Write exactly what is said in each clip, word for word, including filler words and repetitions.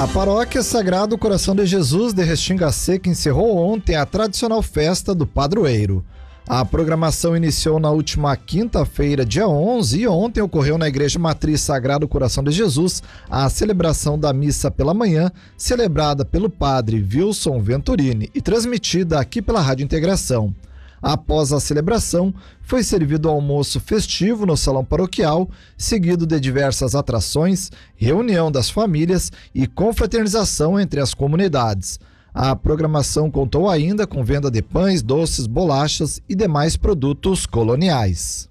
A Paróquia Sagrado Coração de Jesus de Restinga Seca encerrou ontem a tradicional festa do Padroeiro. A programação iniciou na última quinta-feira, dia onze, e ontem ocorreu na Igreja Matriz Sagrado Coração de Jesus a celebração da missa pela manhã, celebrada pelo padre Wilson Venturini e transmitida aqui pela Rádio Integração. Após a celebração, foi servido almoço festivo no salão paroquial, seguido de diversas atrações, reunião das famílias e confraternização entre as comunidades. A programação contou ainda com venda de pães, doces, bolachas e demais produtos coloniais.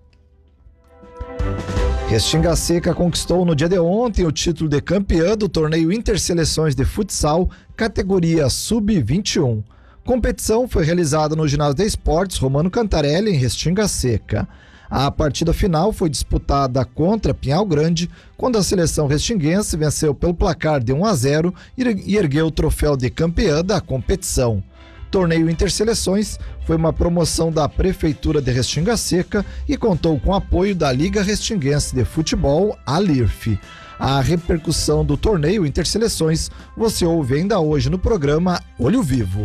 Restinga Seca conquistou no dia de ontem o título de campeã do torneio Interseleções de Futsal, categoria sub vinte e um. Competição foi realizada no Ginásio de Esportes Romano Cantarelli, em Restinga Seca. A partida final foi disputada contra Pinhal Grande, quando a seleção restinguense venceu pelo placar de um a zero e ergueu o troféu de campeã da competição. Torneio Interseleções foi uma promoção da Prefeitura de Restinga Seca e contou com apoio da Liga Restinguense de Futebol, a L I R F. A repercussão do torneio Interseleções você ouve ainda hoje no programa Olho Vivo.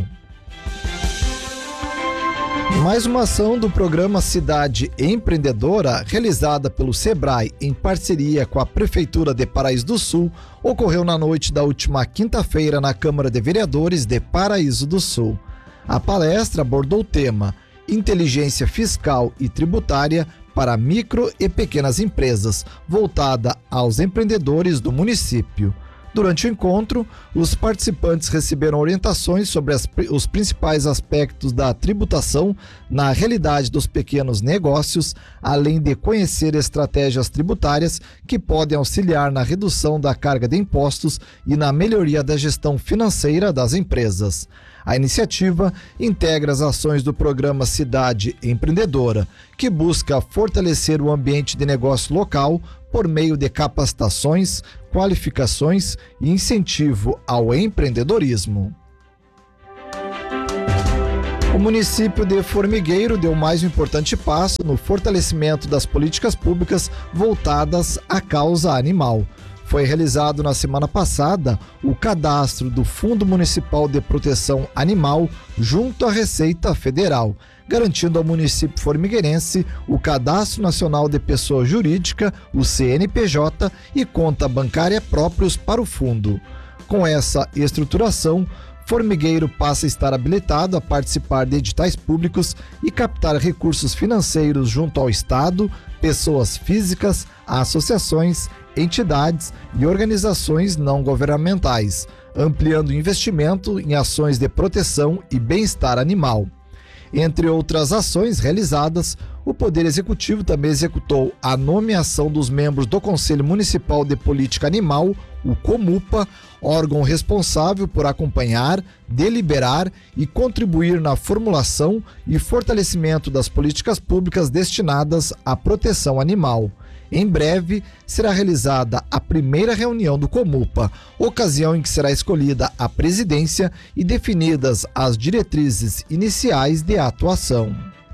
Mais uma ação do programa Cidade Empreendedora, realizada pelo Sebrae em parceria com a Prefeitura de Paraíso do Sul, ocorreu na noite da última quinta-feira na Câmara de Vereadores de Paraíso do Sul. A palestra abordou o tema Inteligência Fiscal e Tributária para Micro e Pequenas Empresas, voltada aos empreendedores do município. Durante o encontro, os participantes receberam orientações sobre as, os principais aspectos da tributação na realidade dos pequenos negócios, além de conhecer estratégias tributárias que podem auxiliar na redução da carga de impostos e na melhoria da gestão financeira das empresas. A iniciativa integra as ações do programa Cidade Empreendedora, que busca fortalecer o ambiente de negócio local por meio de capacitações, qualificações e incentivo ao empreendedorismo. O município de Formigueiro deu mais um importante passo no fortalecimento das políticas públicas voltadas à causa animal. Foi realizado na semana passada o cadastro do Fundo Municipal de Proteção Animal junto à Receita Federal, garantindo ao município formigueirense o Cadastro Nacional de Pessoa Jurídica, o C N P J, e conta bancária próprios para o fundo. Com essa estruturação, Formigueiro passa a estar habilitado a participar de editais públicos e captar recursos financeiros junto ao Estado, pessoas físicas, associações, entidades e organizações não governamentais, ampliando o investimento em ações de proteção e bem-estar animal. Entre outras ações realizadas, o Poder Executivo também executou a nomeação dos membros do Conselho Municipal de Política Animal, o COMUPA, órgão responsável por acompanhar, deliberar e contribuir na formulação e fortalecimento das políticas públicas destinadas à proteção animal. Em breve, será realizada a primeira reunião do COMUPA, ocasião em que será escolhida a presidência e definidas as diretrizes iniciais de atuação.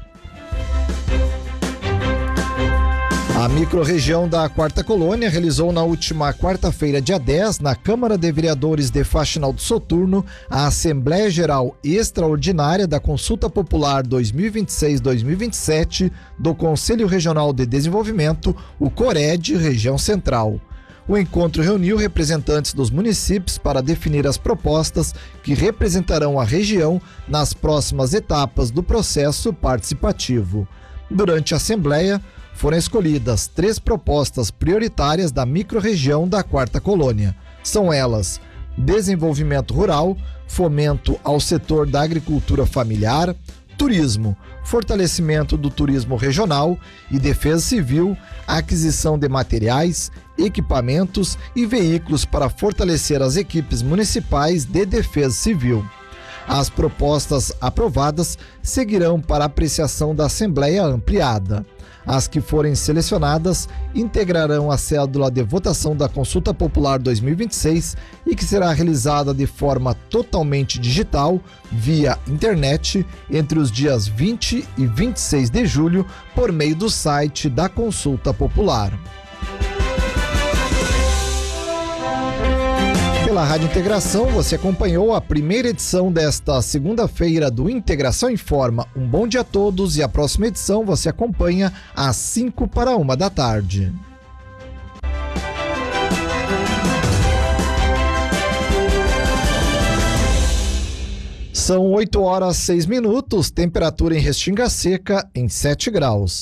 A microrregião da Quarta Colônia realizou na última quarta-feira, dia dez, na Câmara de Vereadores de Faxinal do Soturno, a Assembleia Geral Extraordinária da Consulta Popular dois mil e vinte e seis dois mil e vinte e sete do Conselho Regional de Desenvolvimento, o CORED, Região Central. O encontro reuniu representantes dos municípios para definir as propostas que representarão a região nas próximas etapas do processo participativo. Durante a Assembleia, foram escolhidas três propostas prioritárias da microrregião da Quarta Colônia. São elas: desenvolvimento rural, fomento ao setor da agricultura familiar, turismo, fortalecimento do turismo regional e defesa civil, aquisição de materiais, equipamentos e veículos para fortalecer as equipes municipais de defesa civil. As propostas aprovadas seguirão para apreciação da Assembleia Ampliada. As que forem selecionadas integrarão a cédula de votação da Consulta Popular dois mil e vinte e seis e que será realizada de forma totalmente digital, via internet, entre os dias vinte e vinte e seis de julho, por meio do site da Consulta Popular. Pela pela Rádio Integração, você acompanhou a primeira edição desta segunda-feira do Integração Informa. Um bom dia a todos e a próxima edição você acompanha às cinco para uma da tarde. São oito horas, seis minutos, temperatura em Restinga Seca em sete graus.